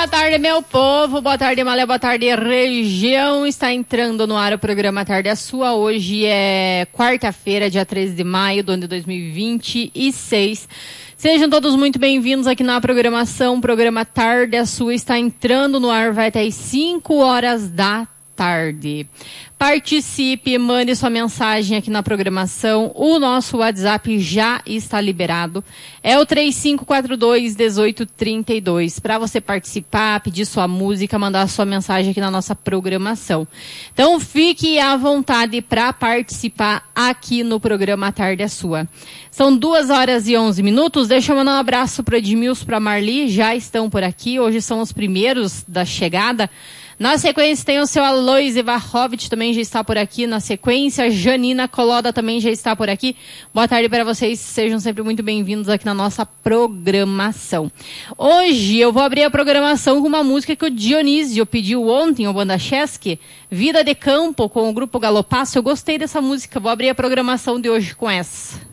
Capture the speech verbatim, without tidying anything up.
Boa tarde, meu povo, boa tarde, Malé, boa tarde, região. Está entrando no ar o programa Tarde é Sua. Hoje é quarta-feira, dia treze de maio do ano de dois mil e vinte e seis. Sejam todos muito bem-vindos aqui na programação. O programa Tarde é Sua está entrando no ar, vai até às cinco horas da tarde. Participe, mande sua mensagem aqui na programação. O nosso WhatsApp já está liberado. É o três cinco quatro dois, um oito três dois. Para você participar, pedir sua música, mandar sua mensagem aqui na nossa programação. Então fique à vontade para participar aqui no programa Tarde é Sua. São duas horas e onze minutos. Deixa eu mandar um abraço para Edmilson, para Marli. Já estão por aqui. Hoje são os primeiros da chegada. Na sequência tem o seu Alois Evarrovich, também já está por aqui na sequência. Janina Coloda também já está por aqui. Boa tarde para vocês, sejam sempre muito bem-vindos aqui na nossa programação. Hoje eu vou abrir a programação com uma música que o Dionísio pediu ontem, o Banda Chesky, Vida de Campo, com o grupo Galopasso. Eu gostei dessa música, vou abrir a programação de hoje com essa.